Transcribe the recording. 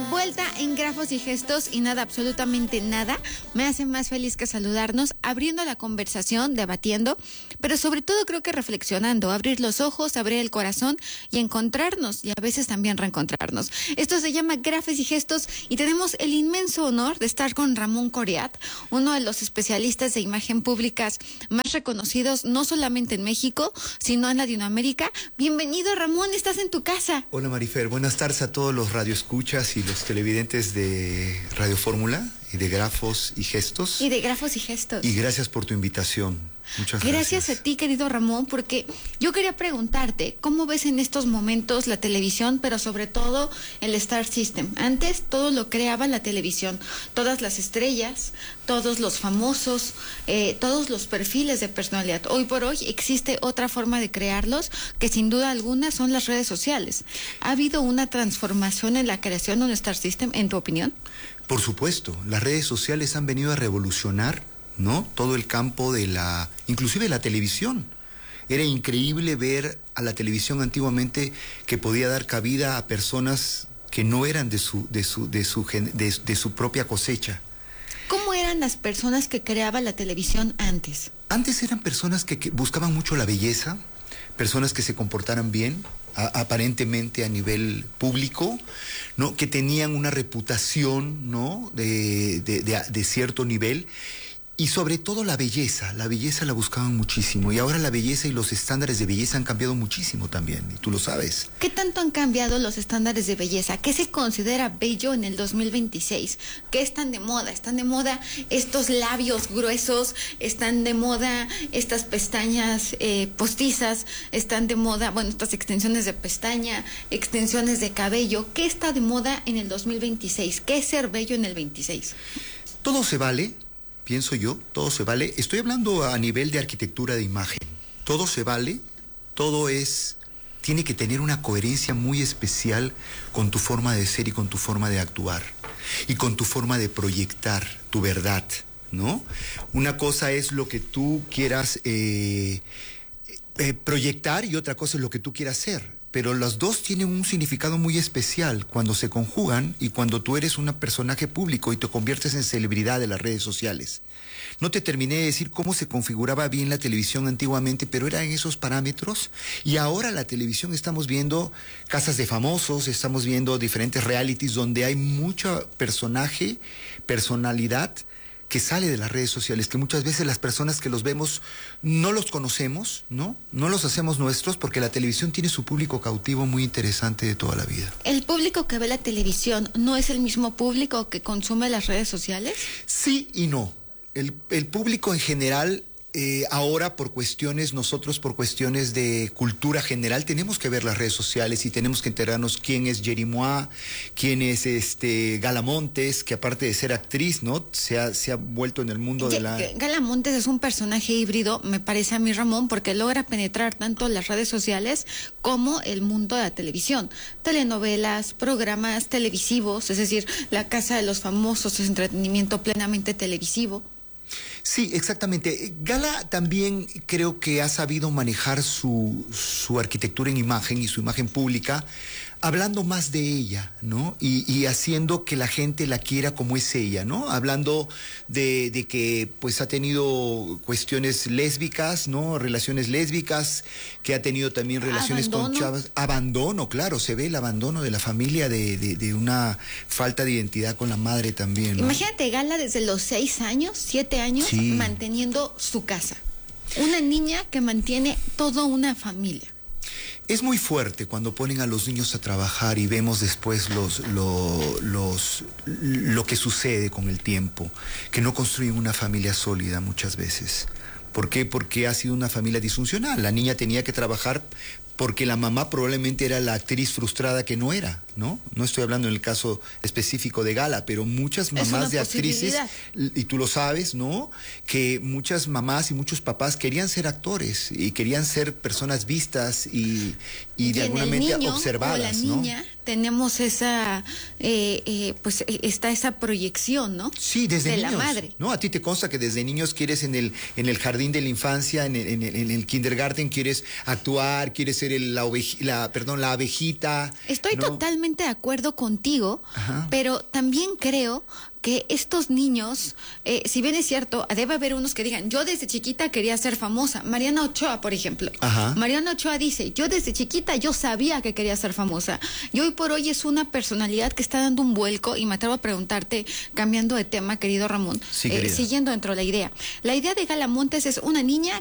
vuelta en Grafos y Gestos y nada, absolutamente nada, me hace más feliz que saludarnos, abriendo la conversación, debatiendo, pero sobre todo creo que reflexionando, abrir los ojos, abrir el corazón y encontrarnos y a veces también reencontrarnos. Esto se llama Grafos y Gestos y tenemos el inmenso honor de estar con Ramón Coriat, uno de los especialistas de imagen públicas más reconocidos, no solamente en México, sino en Latinoamérica. Bienvenido, Ramón, estás en tu casa. Hola, Marifer, buenas tardes a todos los radioescuchas y los televidentes de Radio Fórmula y de Grafos y Gestos. Y de Grafos y Gestos. Y gracias por tu invitación. Muchas gracias a ti, querido Ramón, porque yo quería preguntarte, ¿cómo ves en estos momentos la televisión, pero sobre todo el Star System? Antes todo lo creaba la televisión, todas las estrellas, todos los famosos, todos los perfiles de personalidad. Hoy por hoy existe otra forma de crearlos, que sin duda alguna son las redes sociales. ¿Ha habido una transformación en la creación de un Star System, en tu opinión? Por supuesto, las redes sociales han venido a revolucionar, ¿no?, todo el campo de inclusive la televisión. Era increíble ver a la televisión antiguamente que podía dar cabida a personas que no eran de su propia cosecha. ¿Cómo eran las personas que creaba la televisión antes? Antes eran personas que buscaban mucho la belleza, personas que se comportaran bien, aparentemente a nivel público, ¿no?, que tenían una reputación, ¿no?, de cierto nivel. Y sobre todo la belleza la buscaban muchísimo. Y ahora la belleza y los estándares de belleza han cambiado muchísimo también, y tú lo sabes. ¿Qué tanto han cambiado los estándares de belleza? ¿Qué se considera bello en el 2026? ¿Qué están de moda? ¿Están de moda estos labios gruesos? ¿Están de moda estas pestañas postizas? ¿Están de moda, bueno, estas extensiones de pestaña, extensiones de cabello? ¿Qué está de moda en el 2026? ¿Qué es ser bello en el 26? Todo se vale. Pienso yo, todo se vale. Estoy hablando a nivel de arquitectura de imagen. Todo se vale, tiene que tener una coherencia muy especial con tu forma de ser y con tu forma de actuar. Y con tu forma de proyectar tu verdad, ¿no? Una cosa es lo que tú quieras proyectar y otra cosa es lo que tú quieras ser. Pero las dos tienen un significado muy especial cuando se conjugan y cuando tú eres un personaje público y te conviertes en celebridad de las redes sociales. No te terminé de decir cómo se configuraba bien la televisión antiguamente, pero eran esos parámetros. Y ahora la televisión estamos viendo casas de famosos, estamos viendo diferentes realities donde hay mucho personalidad que sale de las redes sociales, que muchas veces las personas que los vemos no los conocemos, ¿no? No los hacemos nuestros, porque la televisión tiene su público cautivo muy interesante de toda la vida. ¿El público que ve la televisión no es el mismo público que consume las redes sociales? Sí y no. El público en general, ahora nosotros por cuestiones de cultura general, tenemos que ver las redes sociales y tenemos que enterarnos quién es Jerimois, quién es Gala Montes, que aparte de ser actriz, ¿no?, se ha vuelto en el mundo de la... Gala Montes es un personaje híbrido, me parece a mí, Ramón, porque logra penetrar tanto las redes sociales como el mundo de la televisión. Telenovelas, programas televisivos, es decir, La Casa de los Famosos es entretenimiento plenamente televisivo. Sí, exactamente. Gala también creo que ha sabido manejar su arquitectura en imagen y su imagen pública, hablando más de ella, ¿no? Y haciendo que la gente la quiera como es ella, ¿no? Hablando de que pues ha tenido cuestiones lésbicas, ¿no? Relaciones lésbicas, que ha tenido también relaciones con chavas. Abandono, claro, se ve el abandono de la familia, de una falta de identidad con la madre también, ¿no? Imagínate, Gala desde los 6 años, 7 años, sí, manteniendo su casa. Una niña que mantiene toda una familia. Es muy fuerte cuando ponen a los niños a trabajar y vemos después lo que sucede con el tiempo, que no construyen una familia sólida muchas veces. ¿Por qué? Porque ha sido una familia disfuncional. La niña tenía que trabajar porque la mamá probablemente era la actriz frustrada que no era, ¿no? No estoy hablando en el caso específico de Gala, pero muchas mamás de actrices, y tú lo sabes, ¿no?, que muchas mamás y muchos papás querían ser actores y querían ser personas vistas y de alguna manera observadas, ¿no? La niña tenemos esa, pues está esa proyección, ¿no? Sí, desde de niños, la madre. ¿No? A ti te consta que desde niños quieres en el jardín de la infancia, en el kindergarten, quieres actuar, quieres ser la abejita. Estoy ¿no? totalmente de acuerdo contigo, Ajá. pero también creo que estos niños, si bien es cierto, debe haber unos que digan, yo desde chiquita quería ser famosa. Mariana Ochoa, por ejemplo. Ajá. Mariana Ochoa dice, yo desde chiquita yo sabía que quería ser famosa. Y hoy por hoy es una personalidad que está dando un vuelco, y me atrevo a preguntarte, cambiando de tema, querido Ramón, Sí, querida. siguiendo dentro de la idea. La idea de Gala Montes es una niña